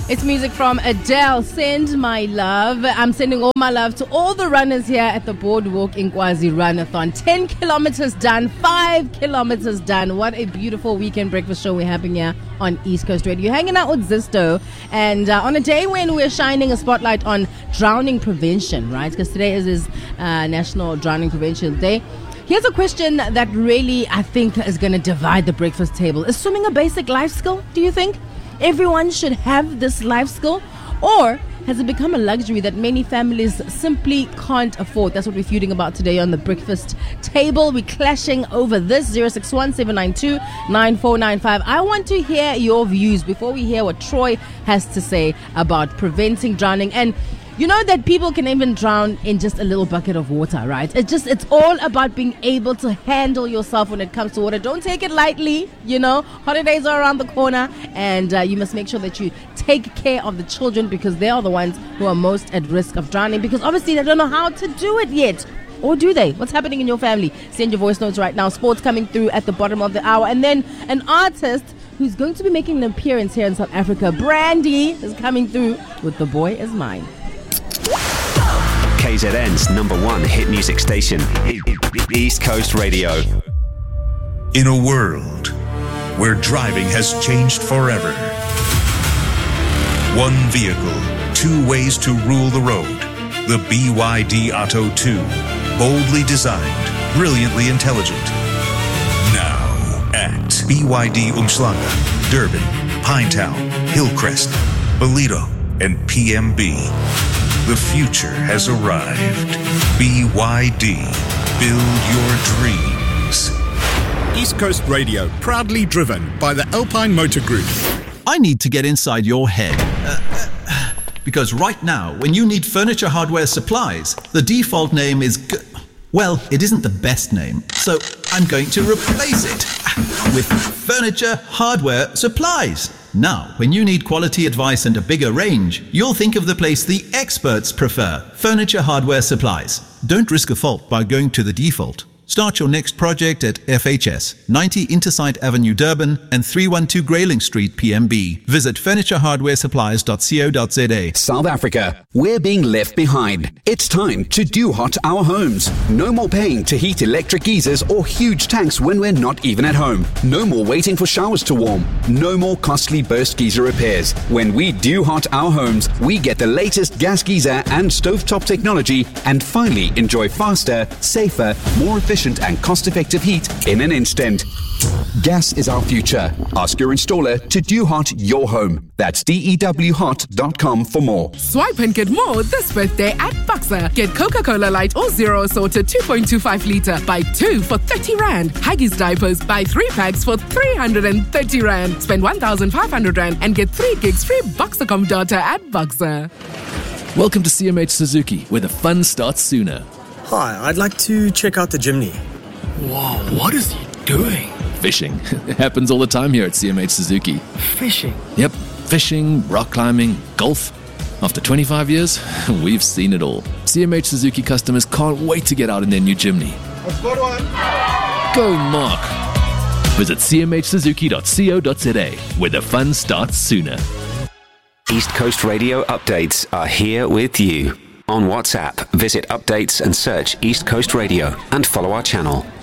It's music from Adele, Send My Love. I'm sending all my love to all the runners here at the Boardwalk in Kwazi Runathon. 10 kilometers done, 5 kilometers done. What a beautiful weekend breakfast show we're having here on East Coast Radio. You're hanging out with Zisto, and on a day when we're shining a spotlight on drowning prevention, right? Because today is National Drowning Prevention Day. Here's a question that really, I think, is going to divide the breakfast table. Is swimming a basic life skill, do you think? Everyone should have this life skill? Or has it become a luxury that many families simply can't afford? That's what we're feuding about today on the breakfast table. We're clashing over this. 061-792-9495. I want to hear your views before we hear what Troy has to say about preventing drowning. And you know that people can even drown in just a little bucket of water, right? It's all about being able to handle yourself when it comes to water. Don't take it lightly, you know. Holidays are around the corner, and you must make sure that you take care of the children, because they are the ones who are most at risk of drowning, because obviously they don't know how to do it yet. Or do they? What's happening in your family? Send your voice notes right now. Sports coming through at the bottom of the hour. And then an artist who's going to be making an appearance here in South Africa, Brandy, is coming through with The Boy Is Mine. KZN's #1 hit music station, East Coast Radio. In a world where driving has changed forever, one vehicle, two ways to rule the road. The BYD Atto 2. Boldly designed, brilliantly intelligent. Now at BYD Umhlanga, Durban, Pinetown, Hillcrest, Ballito, and PMB. The future has arrived. BYD. Build your dreams. East Coast Radio, proudly driven by the Alpine Motor Group. I need to get inside your head. Because right now, when you need furniture hardware supplies, the default name is... Well, it isn't the best name, so I'm going to replace it with Furniture Hardware Supplies. Now, when you need quality advice and a bigger range, you'll think of the place the experts prefer, Furniture Hardware Supplies. Don't risk a fault by going to the default. Start your next project at FHS, 90 Intersite Avenue, Durban, and 312 Grayling Street, PMB. Visit furnitureHardwareSupplies.co.za. South Africa, we're being left behind. It's time to do hot our homes. No more paying to heat electric geysers or huge tanks when we're not even at home. No more waiting for showers to warm. No more costly burst geyser repairs. When we do hot our homes, we get the latest gas geyser and stovetop technology, and finally enjoy faster, safer, more efficient and cost-effective heat in an instant. Gas is our future. Ask your installer to do hot your home. That's dewhot.com for more. Swipe and get more this birthday at Boxer. Get Coca-Cola Light or Zero assorted 2.25 litre. Buy 2 for 30 Rand. Huggies diapers. Buy 3 packs for 330 Rand. Spend 1,500 Rand and get 3 gigs free Boxercom data at Boxer. Welcome to CMH Suzuki, where the fun starts sooner. Hi, I'd like to check out the Jimny. Whoa, what is he doing? Fishing. It happens all the time here at CMH Suzuki. Fishing? Yep, fishing, rock climbing, golf. After 25 years, we've seen it all. CMH Suzuki customers can't wait to get out in their new Jimny. I've got one. Go, Mark. Visit cmhsuzuki.co.za, where the fun starts sooner. East Coast Radio updates are here with you. On WhatsApp, visit updates and search East Coast Radio and follow our channel.